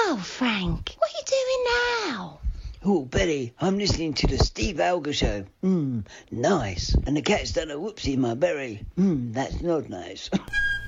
Oh, Frank, what are you doing now? Oh, Betty, I'm listening to the Steve Alger show. Nice. And the cat's done a whoopsie in my berry. That's not nice.